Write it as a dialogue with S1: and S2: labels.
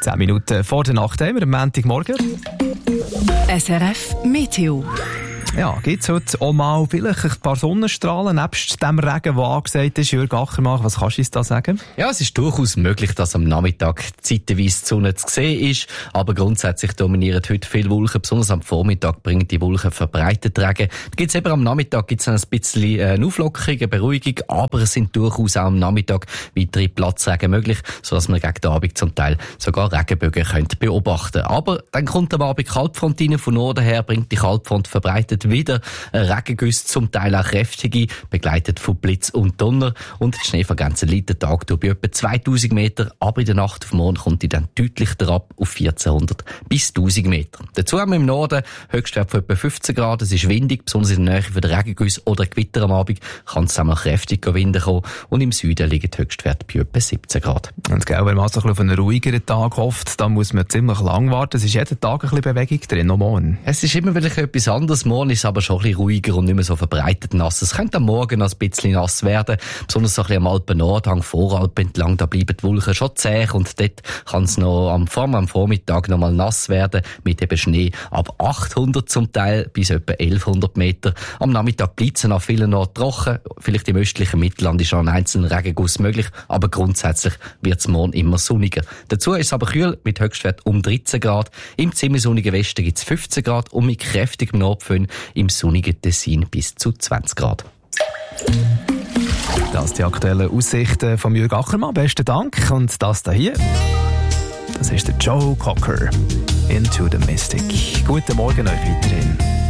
S1: 10 Minuten vor der Nacht haben wir am Montagmorgen.
S2: SRF Meteo.
S1: Ja, gibt es heute auch mal vielleicht ein paar Sonnenstrahlen, nebst dem Regen, der angesagt ist? Jürg Ackermann, was kannst du uns da sagen?
S3: Ja, es ist durchaus möglich, dass am Nachmittag zeitweise die Sonne zu sehen ist, aber grundsätzlich dominieren heute viele Wolken, besonders am Vormittag bringen die Wolken verbreitet Regen. Da gibt's eben am Nachmittag gibt's ein bisschen eine Auflockerung, eine Beruhigung, aber es sind durchaus auch am Nachmittag weitere Platzregen möglich, sodass man gegen den Abend zum Teil sogar Regenbögen beobachten. Aber dann kommt am Abend Kaltfront rein, von Norden her bringt die Kaltfront verbreitet wieder Regengüsse, zum Teil auch kräftige, begleitet von Blitz und Donner. Und die Schneefallgrenze liegt den Tag durch bei etwa 2000 Meter, aber in der Nacht auf morgen kommt die dann deutlich herab auf 1400 bis 1000 Meter. Dazu haben wir im Norden Höchstwert von etwa 15 Grad. Es ist windig, besonders in der Nähe von der Regengüsse oder Gewitter am Abend kann es auch mal kräftig Winde kommen. Und im Süden liegt Höchstwert bei etwa 17 Grad.
S1: Und wenn man also auf einen ruhigeren Tag hofft, dann muss man ziemlich lang warten. Es ist jeden Tag ein bisschen Bewegung drin, noch morgen.
S3: Es ist immer wieder etwas anderes. Morgen ist es aber schon ein bisschen ruhiger und nicht mehr so verbreitet nass. Es könnte am Morgen noch ein bisschen nass werden, besonders so ein bisschen am Alpen-Nordhang, Voralpen entlang, da bleiben die Wolken schon zäh und dort kann es noch am Vormittag noch mal nass werden, mit eben Schnee ab 800 zum Teil bis etwa 1100 Meter. Am Nachmittag bleibt es an vielen Orten trocken, vielleicht im östlichen Mittelland ist auch ein einzelner Regenguss möglich, aber grundsätzlich wird es morgen immer sonniger. Dazu ist es aber kühl, mit Höchstwert um 13 Grad. Im ziemlich sonnigen Westen gibt es 15 Grad und mit kräftigem Nordföhn im sonnigen Tessin bis zu 20 Grad.
S1: Das sind die aktuellen Aussichten von Jürg Ackermann. Besten Dank. Und das hier, das ist der Joe Cocker. Into the Mystic. Guten Morgen euch weiterhin.